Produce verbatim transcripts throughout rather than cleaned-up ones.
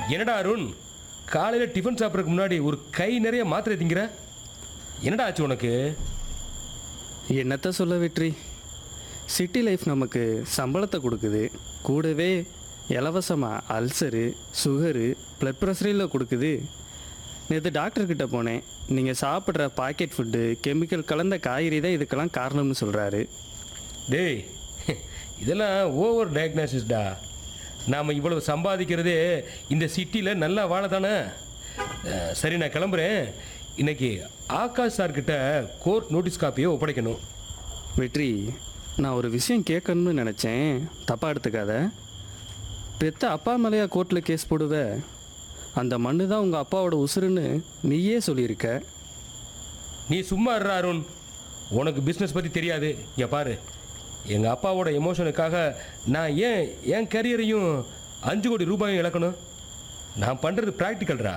என்னடா அருண், காலையில் டிஃபன் சாப்பிட்றதுக்கு முன்னாடி ஒரு கை நிறைய மாத்திரை திங்கிற? என்னடா ஆச்சு உனக்கு? என்னத்த சொல்ல வெற்றி, சிட்டி லைஃப் நமக்கு சம்பளத்தை கொடுக்குது, கூடவே இலவசமாக அல்சரு, சுகரு, ப்ளட் ப்ரெஷரில் கொடுக்குது. நேற்று டாக்டர்கிட்ட போனேன். நீங்கள் சாப்பிட்ற பாக்கெட் ஃபுட்டு, கெமிக்கல் கலந்த காய்கறி தான் இதுக்கெல்லாம் காரணம்னு சொல்கிறாரு. டேய், இதெல்லாம் ஓவர் டயக்னாசிஸ்டா. நாம் இவ்வளவு சம்பாதிக்கிறதே இந்த சிட்டியில் நல்லா வாழ தானே. சரி, நான் கிளம்புறேன். இன்னைக்கு ஆகாஷ் சார்கிட்ட கோர்ட் நோட்டீஸ் காப்பியை ஒப்படைக்கணும். வெற்றி, நான் ஒரு விஷயம் கேட்கணும்னு நினச்சேன், தப்பாக எடுத்துக்காத. பெத்த அப்பா மேலேயா கோர்ட்டில் கேஸ் போடுவ? அந்த மண்ணு தான் உங்கள் அப்பாவோட உசுருன்னு நீயே சொல்லியிருக்க. நீ சும்மா இருடா அருண், உனக்கு பிஸ்னஸ் பற்றி தெரியாது. இங்கே பாரு, எங்கள் அப்பாவோட எமோஷனுக்காக நான் ஏன் என் கரியரையும் அஞ்சு கோடி ரூபாயும் இழக்கணும்? நான் பண்ணுறது ப்ராக்டிக்கல்ரா.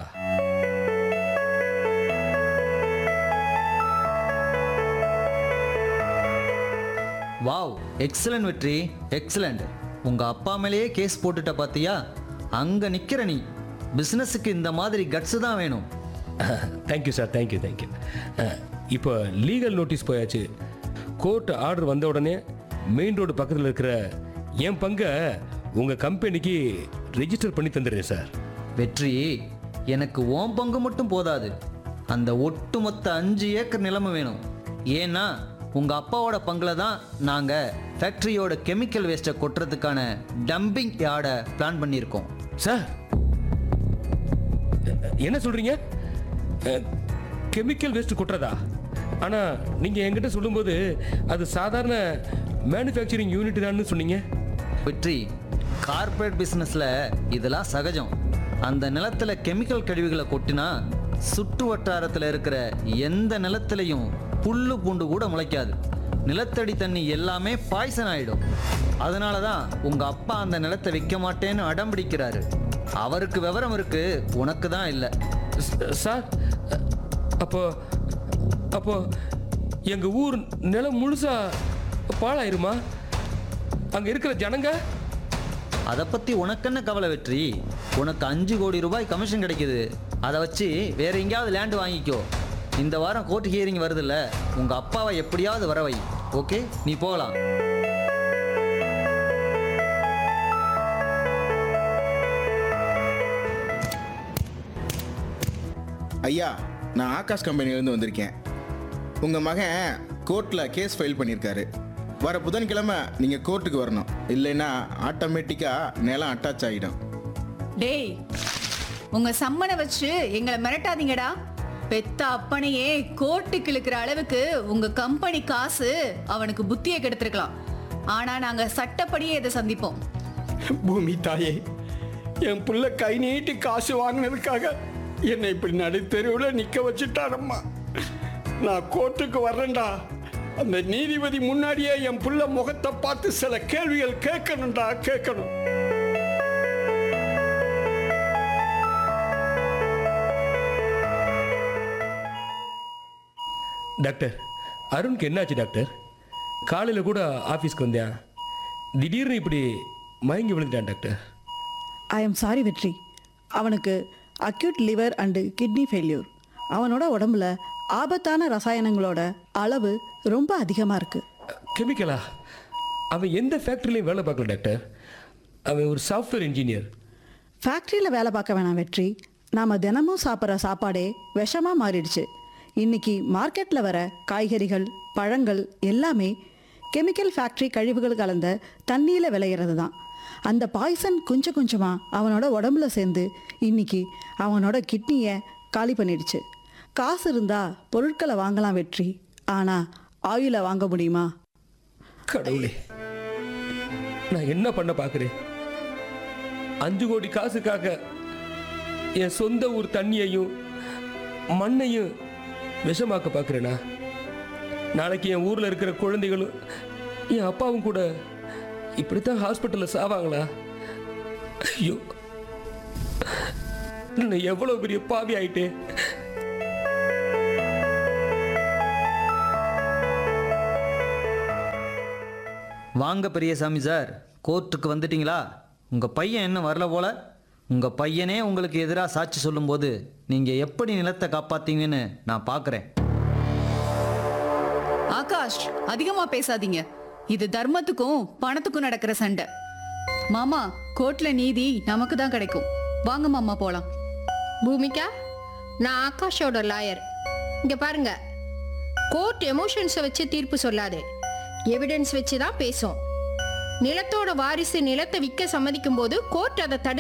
வாவ், எக்ஸலண்ட் வெற்றி, எக்ஸலண்ட். உங்கள் அப்பா மேலேயே கேஸ் போட்டுட்ட பார்த்தியா? அங்கே நிற்கிற நீ. பிஸ்னஸுக்கு இந்த மாதிரி கட்ஸு தான் வேணும். Thank you sir, thank you thank you. இப்போ லீகல் நோட்டீஸ் போயாச்சு. கோர்ட் ஆர்டர் வந்த உடனே மெயின் ரோடு பக்கத்தில் இருக்கிற என் பங்கை உங்கள் கம்பெனிக்கு ரெஜிஸ்டர் பண்ணி தந்துடுறேன் சார். வெற்றி, எனக்கு ஓம் பங்கு மட்டும் போதாது, அந்த ஒட்டுமொத்த அஞ்சு ஏக்கர் நிலமும் வேணும். ஏன்னா உங்கள் அப்பாவோட பங்கில் தான் நாங்கள் ஃபேக்ட்ரியோட கெமிக்கல் வேஸ்ட்டை கொட்டுறதுக்கான டம்பிங் யார்டை பிளான் பண்ணியிருக்கோம். சார், என்ன சொல்கிறீங்க? Chemical waste கொட்டுறதா? ஆனால் நீங்கள் என்கிட்ட சொல்லும்போது அது சாதாரண மேனுஃபேக்சரிங் யூனிட் தான் சொன்னீங்க. வெற்றி, கார்ப்பரேட் பிஸ்னஸில் இதெல்லாம் சகஜம். அந்த நிலத்தில் கெமிக்கல் கழிவுகளை கொட்டினா சுற்று வட்டாரத்தில் இருக்கிற எந்த நிலத்திலையும் புல்லு பூண்டு கூட முளைக்காது. நிலத்தடி தண்ணி எல்லாமே பாய்சன் ஆகிடும். அதனால தான் உங்கள் அப்பா அந்த நிலத்தை விற்க மாட்டேன்னு அடம் பிடிக்கிறாரு. அவருக்கு விவரம் இருக்கு, உனக்கு தான் இல்லை. சார், அப்போ அப்போ எங்கள் ஊர் நிலம் முழுசா பாழாயிருமா? அங்கே இருக்கிற ஜனங்க? அதை பற்றி உனக்கென்ன கவலை வெற்றி? உனக்கு அஞ்சு கோடி ரூபாய் கமிஷன் கிடைக்குது. அதை வச்சு வேற எங்கேயாவது லேண்டு வாங்கிக்கோ. இந்த வாரம் கோர்ட் ஹியரிங் வருதுல்ல, உங்கள் அப்பாவை எப்படியாவது வர வை. ஓகே, நீ போகலாம். ஐயா, நான் ஆகாஷ் கம்பெனிலேருந்து வந்திருக்கேன். உங்கள் மகன் கோர்ட்டில் கேஸ் ஃபைல் பண்ணியிருக்காரு. வர புதன்கிழமை நீங்கள் கோர்ட்டுக்கு வரணும், இல்லைன்னா ஆட்டோமேட்டிக்காக நிலம் அட்டாச் ஆகிடும். டேய், உங்க சம்மனை வச்சு எங்களை மிரட்டாதீங்கடா. பெத்த அப்பனையே கோர்ட்டுக்கு இழுக்கிற அளவுக்கு உங்க கம்பெனி காசு அவனுக்கு புத்தியை கெடுத்திருக்கலாம். ஆனா நாங்க சட்டப்படியே இதை சந்திப்போம். பூமி தாயே, என் புள்ள கை நீட்டி காசு வாங்கினதுக்காக என்னை இப்படி நடுத்தெருவில் நிற்க வச்சுட்டாரம்மா. நான் கோர்ட்டுக்கு வர்றேன்டா. அந்த நீதிபதி முன்னாடியே என் புள்ள முகத்தை பார்த்து சில கேள்விகள் கேட்கணும்டா, கேட்கணும். டாக்டர், அருணுக்கு என்னாச்சு டாக்டர்? காலையில் கூட ஆஃபீஸ்க்கு வந்தேன், திடீர்னு இப்படி மயங்கி விழுந்துட்டான் டாக்டர். ஐ எம் சாரி வெற்றி. அவனுக்கு acute liver and kidney failure. அவனோட உடம்புல ஆபத்தான ரசாயனங்களோட அளவு ரொம்ப அதிகமாக இருக்குது. கெமிக்கலா? அவன் எந்த ஃபேக்ட்ரிலையும் வேலை பார்க்கல டாக்டர். அவன் ஒரு சாஃப்ட்வேர் இன்ஜினியர். ஃபேக்ட்ரியில் வேலை பார்க்க வேணாம் வெற்றி. நாம் தினமும் சாப்பிட்ற சாப்பாடே விஷமாக மாறிடுச்சு. இன்னைக்கு மார்க்கெட்டில் வர காய்கறிகள், பழங்கள் எல்லாமே கெமிக்கல் ஃபேக்ட்ரி கழிவுகள் கலந்த தண்ணியில் விளையிறது தான். அந்த பாய்சன் கொஞ்சம் கொஞ்சமாக அவனோட உடம்புல சேர்ந்து இன்னைக்கு அவனோட கிட்னியை காலி பண்ணிடுச்சு. காசு இருந்தால் பொருட்களை வாங்கலாம் வெற்றி, ஆனால் ஆயுளை வாங்க முடியுமா? கடவுளே, நான் என்ன பண்ண பார்க்குறேன்? அஞ்சு கோடி காசுக்காக என் சொந்த ஊர் தண்ணியையும் மண்ணையும் விஷமாக்க பார்க்குறேனா? நாளைக்கு என் ஊரில் இருக்கிற குழந்தைகளும் என் அப்பாவும் கூட இப்படித்தான் ஹாஸ்பிட்டலில் சாவாங்களா? ஐயோ, நான் எவ்வளோ பெரிய பாவி ஆயிட்டேன். வாங்க பெரியசாமி சார், கோர்ட்டுக்கு வந்துட்டீங்களா? உங்கள் பையன் இன்னும் வரல போல. உங்க பையனே உங்களுக்கு எதிராக சாட்சி சொல்லும்போது நீங்க எப்படி நிலத்தை காப்பாத்தீங்கன்னு நான் பார்க்குறேன். ஆகாஷ், அதிகமா பேசாதீங்க. இது தர்மத்துக்கும் பணத்துக்கும் நடக்கிற சண்டை. மாமா, கோர்ட்ல நீதி நமக்கு தான் கிடைக்கும். வாங்க மாமா போலாம். பூமிகா, நான் ஆகாஷோட லாயர். இங்க பாருங்க, கோர்ட் எமோஷன்ஸை வச்சு தீர்ப்பு சொல்லாது, எவிடன்ஸ் வச்சு தான் பேசும். நிலத்தோட வாரிசு நிலத்தை விற்க சம்மதிக்கும் போது கோர்ட் அதை தடு